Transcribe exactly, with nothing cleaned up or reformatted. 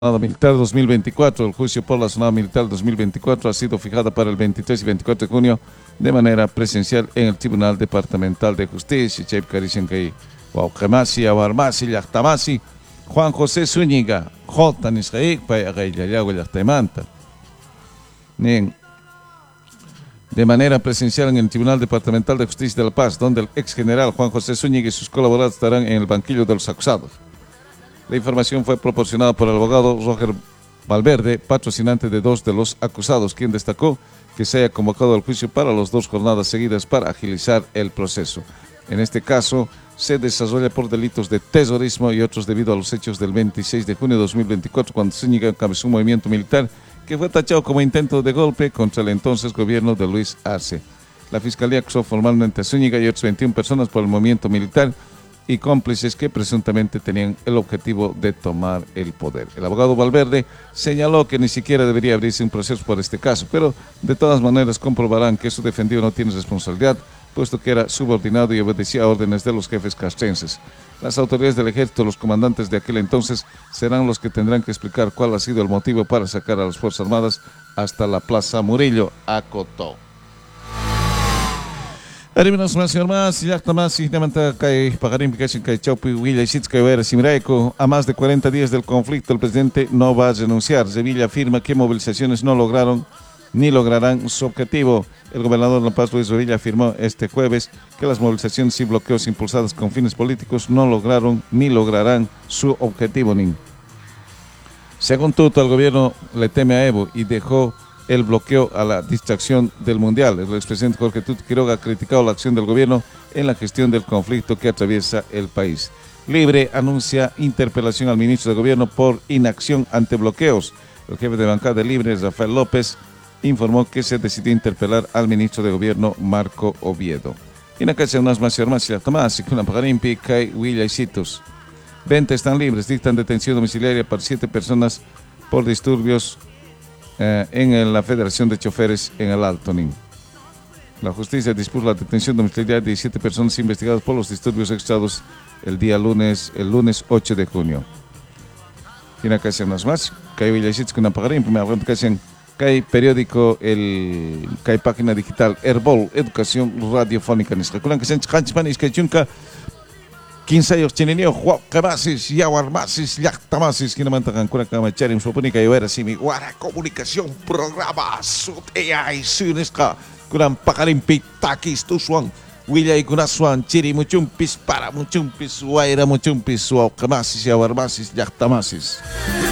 Sonada Militar dos mil veinticuatro. El juicio por la Sonada Militar dos mil veinticuatro ha sido fijada para el veintitrés y veinticuatro de junio de manera presencial en el Tribunal Departamental de Justicia. Juan José Zúñiga, Jotan Israel, de manera presencial en el Tribunal Departamental de Justicia de La Paz, donde el ex general Juan José Zúñiga y sus colaboradores estarán en el banquillo de los acusados. La información fue proporcionada por el abogado Roger Valverde, patrocinante de dos de los acusados, quien destacó que se haya convocado al juicio para las dos jornadas seguidas para agilizar el proceso. En este caso, se desarrolla por delitos de terrorismo y otros debido a los hechos del veintiséis de junio de dos mil veinticuatro, cuando Zúñiga encabezó un movimiento militar que fue tachado como intento de golpe contra el entonces gobierno de Luis Arce. La Fiscalía acusó formalmente a Zúñiga y otras veintiuna personas por el movimiento militar y cómplices que presuntamente tenían el objetivo de tomar el poder. El abogado Valverde señaló que ni siquiera debería abrirse un proceso por este caso, pero de todas maneras comprobarán que su defendido no tiene responsabilidad, puesto que era subordinado y obedecía a órdenes de los jefes castrenses. Las autoridades del ejército, los comandantes de aquel entonces, serán los que tendrán que explicar cuál ha sido el motivo para sacar a las Fuerzas Armadas hasta la Plaza Murillo, acotó. Arribamos más, señor más, y hasta más, y levanta que pagarín picachen que chaupi Villa y Sitz que ver simraico. A más de cuarenta días del conflicto, el presidente no va a renunciar. Sevilla afirma que movilizaciones no lograron ni lograrán su objetivo. El gobernador de La Paz, Luis Rodilla, afirmó este jueves que las movilizaciones y bloqueos impulsadas con fines políticos no lograron ni lograrán su objetivo. Ni. Según Tuto, el gobierno le teme a Evo y dejó el bloqueo a la distracción del Mundial. El expresidente Jorge Tuto Quiroga ha criticado la acción del gobierno en la gestión del conflicto que atraviesa el país. Libre anuncia interpelación al ministro de Gobierno por inacción ante bloqueos. El jefe de bancada de Libre, Rafael López, informó que se decidió interpelar al ministro de Gobierno, Marco Oviedo. Y en la calle unas más y más y más y una pagarimpi cae Villa y Citos. veinte están libres, dictan detención domiciliaria para siete personas por disturbios eh, en la Federación de Choferes en el Alto Nin. La justicia dispuso la detención domiciliaria de diecisiete personas investigadas por los disturbios registrados el día lunes, el lunes ocho de junio. Y en la calle unas más, cae Villa y Citos con una pagarimpi, me hablando que hacen Hay periódico, el hay página digital, Herbol, Educación Radiofónica. Recuerdan que se han Spanish que chunca quince años chinenio, Juan Cabasis, Yaguarmasis, Yactamasis, que no mantan cura camachari, me supone que yo era así, mi guara comunicación, programa, sutea y sunesca, curan pacarin pitakis, tusuan, Willa y Kunasuan, Chiri, muchumpis, para muchumpis, Guaira, muchumpis, Juan Cabasis, Yaguarmasis, Yactamasis.